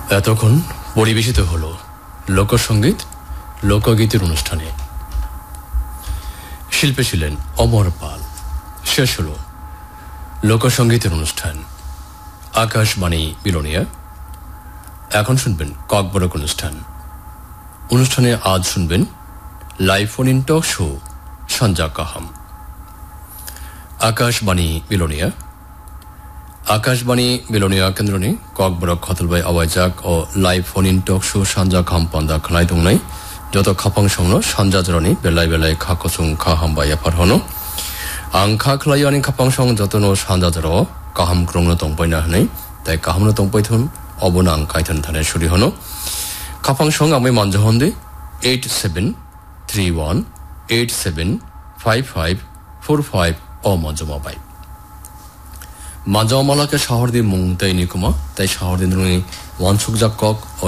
এতক্ষণ পরিবেশিত হলো লোকসঙ্গীত লোকগীতের অনুষ্ঠানে। শিল্পী ছিলেন অমর পাল। শেষ হলো লোকসঙ্গীতের অনুষ্ঠান আকাশবাণী বিলোনিয়া। এখন শুনবেন ককবরক অনুষ্ঠান। অনুষ্ঠানে আজ শুনবেন live phone in talk show সঞ্জা কাহাম। Akashvani Belonia. Akashvani Belonia কেন্দ্রনি Kokborok খতলবাই আওয়াজাক O live phone in talk show সঞ্জা কাহাम পান্দা খানাय दंनाय যত খাপাং সংনো সঞ্জা জরনি বেলায় বেলায় খাকসুং খাহামবাই এফার হনো आं खाख्लायो आंनि खापां सं जतनो सानजा जर काहाम ग्रंनो दंपायना हनै ताई काहामनो दंपायथुन अबनो आं कायथन थानाय सुरि हनो खापां सं आमै मानज हन्दे 8731875545 अ मजमा बाय माजमालाके शहर दि मुं ताई निकुमा ताई शहर दिन रुनि वानसुक जाकक